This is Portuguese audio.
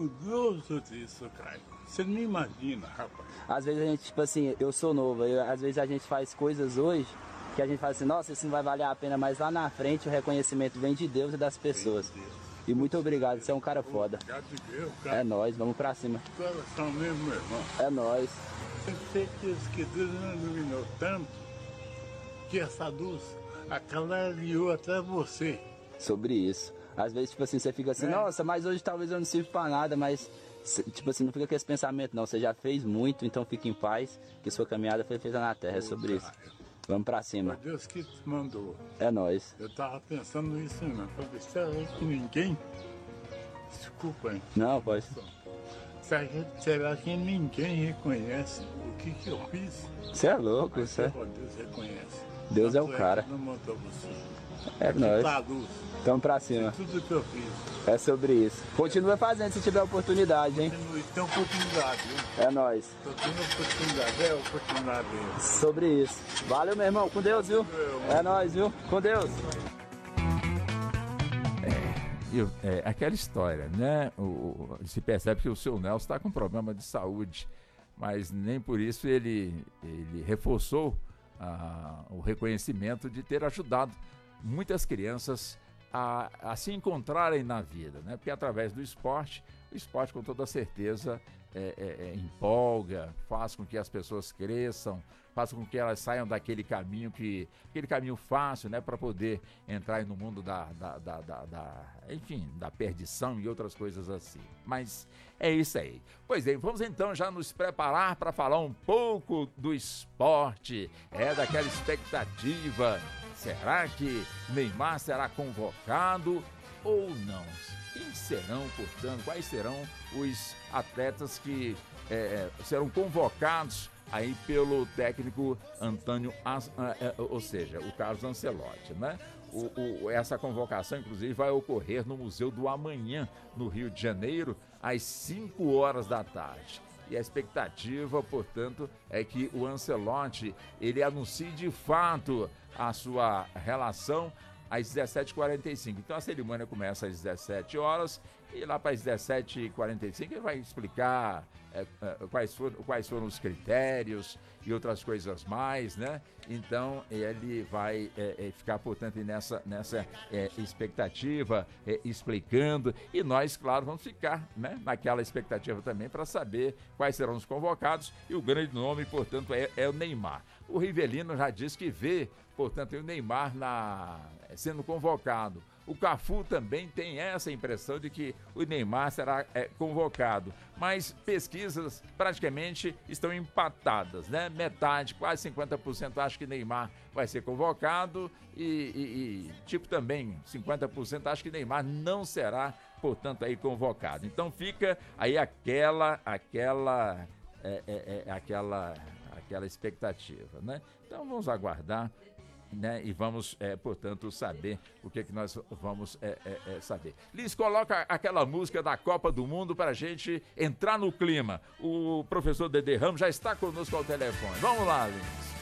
orgulhoso disso, cara. Você não imagina, rapaz. Às vezes a gente, tipo assim, eu sou novo, às vezes a gente faz coisas hoje que a gente fala assim, nossa, isso não vai valer a pena, mas lá na frente o reconhecimento vem de Deus e das pessoas. E muito obrigado, você é um cara foda. Obrigado de Deus, cara. É nóis, vamos pra cima. Coração mesmo, meu irmão. É nóis. Tenho certeza que Deus não iluminou tanto que essa luz aclarou até você. Sobre isso. Às vezes, tipo assim, você fica assim, nossa, mas hoje talvez eu não sirva pra nada, mas, tipo assim, não fica com esse pensamento, não. Você já fez muito, então fique em paz, que sua caminhada foi feita na terra, é sobre isso. Vamos pra cima. Foi Deus que te mandou. É nóis. Eu tava pensando nisso, não. Falei, será que ninguém... Desculpa, hein? Não, pode. Será que ninguém reconhece o que eu fiz? Você é louco, você. Deus reconhece. Deus é o cara. Não mandou você. É nóis. Tá a luz. Tamo pra cima. Tudo que eu fiz. É sobre isso. Continua fazendo se tiver oportunidade, hein? Tem oportunidade, viu? É nóis. Tô tendo oportunidade, é oportunidade. Sobre isso. Valeu, meu irmão. Com Deus, viu? É nóis, viu? Com Deus. Aquela história, né? Se percebe que o seu Nelson está com problema de saúde, mas nem por isso ele reforçou o reconhecimento de ter ajudado muitas crianças a se encontrarem na vida, né? Porque através do esporte, o esporte com toda certeza empolga, faz com que as pessoas cresçam, faz com que elas saiam daquele caminho aquele caminho fácil, né, para poder entrar no mundo enfim, da perdição e outras coisas assim. Mas é isso aí. Pois bem, vamos então já nos preparar para falar um pouco do esporte, daquela expectativa. Será que Neymar será convocado ou não? Quem serão, portanto, quais serão os atletas que serão convocados aí pelo técnico Antônio, ou seja, o Carlos Ancelotti, né? Essa convocação, inclusive, vai ocorrer no Museu do Amanhã, no Rio de Janeiro, às 5 horas da tarde. E a expectativa, portanto, é que o Ancelotti, ele anuncie de fato a sua relação às 17h45. Então a cerimônia começa às 17 horas e lá para as 17h45 ele vai explicar quais foram os critérios e outras coisas mais, né? Então ele vai ficar, portanto, nessa expectativa, explicando, e nós, claro, vamos ficar, né, naquela expectativa também para saber quais serão os convocados, e o grande nome, portanto, é o Neymar. O Rivelino já disse que vê, portanto, o Neymar sendo convocado. O Cafu também tem essa impressão de que o Neymar será convocado, mas pesquisas praticamente estão empatadas, né? Metade, quase 50% acha que Neymar vai ser convocado e tipo também 50% acha que Neymar não será, portanto, aí convocado. Então fica aí aquela expectativa, né? Então vamos aguardar, né? E vamos, portanto, saber o que nós vamos saber. Liz, coloca aquela música da Copa do Mundo para a gente entrar no clima. O professor Dedê Ramos já está conosco ao telefone. Vamos lá, Liz.